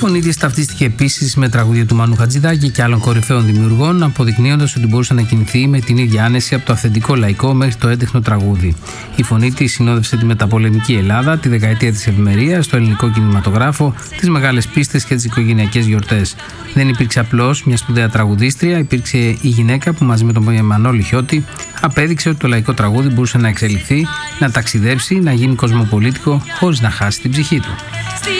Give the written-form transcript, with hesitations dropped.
φωνή της ταυτίστηκε επίσης με τραγούδια του Μανού Χατζηδάκη και άλλων κορυφαίων δημιουργών, αποδεικνύοντας ότι μπορούσε να κινηθεί με την ίδια άνεση από το αυθεντικό λαϊκό μέχρι το έντεχνο τραγούδι. Η φωνή της συνόδευσε τη μεταπολεμική Ελλάδα, τη δεκαετία της ευημερίας, το ελληνικό κινηματογράφο, τις μεγάλες πίστες και τις οικογενειακές γιορτές. Δεν υπήρξε απλώς μια σπουδαία τραγουδίστρια, υπήρξε η γυναίκα που μαζί με τον Μανώλη Χιώτη απέδειξε ότι το λαϊκό τραγούδι μπορούσε να εξελιχθεί, να ταξιδέψει, να γίνει κοσμοπολίτικο χωρίς να χάσει την ψυχή του.